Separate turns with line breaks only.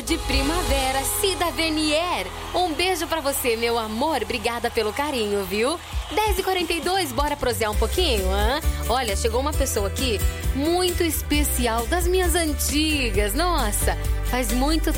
de primavera, Cida Vernier. Um beijo pra você, meu amor. Obrigada pelo carinho, viu? 10h42, bora prosear um pouquinho, hã? Olha, chegou uma pessoa aqui muito especial, das minhas antigas. Nossa, faz muito